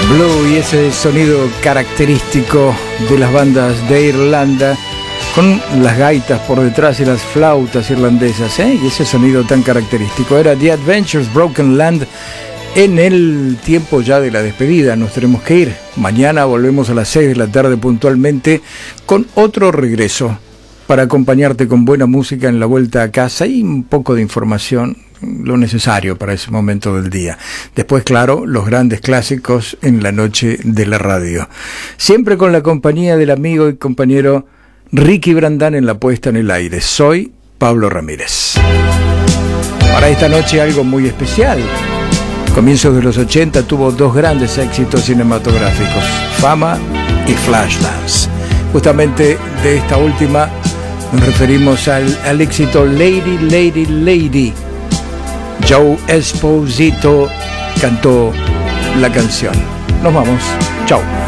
Blue y ese sonido característico de las bandas de Irlanda, con las gaitas por detrás y las flautas irlandesas, y ese sonido tan característico. Era The Adventures, Broken Land. En el tiempo ya de la despedida nos tenemos que ir. Mañana volvemos a las 6 de la tarde puntualmente con otro regreso para acompañarte con buena música en la vuelta a casa y un poco de información, lo necesario para ese momento del día. Después, claro, los grandes clásicos en la noche de la radio. Siempre con la compañía del amigo y compañero Ricky Brandán en la puesta en el aire. Soy Pablo Ramírez. Para esta noche algo muy especial. Comienzos de los 80 tuvo dos grandes éxitos cinematográficos, Fama y Flashdance. Justamente de esta última nos referimos al éxito Lady, Lady, Lady. Joe Esposito cantó la canción. Nos vamos. Chao.